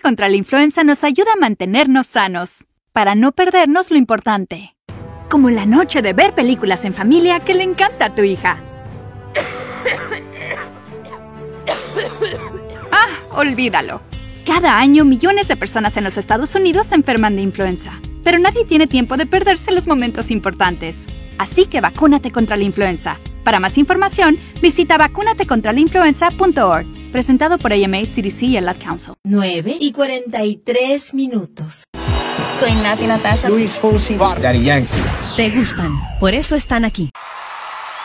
contra la influenza nos ayuda a mantenernos sanos, para no perdernos lo importante. Como la noche de ver películas en familia que le encanta a tu hija. Ah, olvídalo. Cada año millones de personas en los Estados Unidos se enferman de influenza, pero nadie tiene tiempo de perderse los momentos importantes. Así que vacúnate contra la influenza. Para más información, visita vacunatecontralainfluenza.org. Presentado por AMA, CDC y el Ad Council. 9:43. Soy Nati Natasha. Luis Fonsi, Daddy Yankee. Te gustan, por eso están aquí.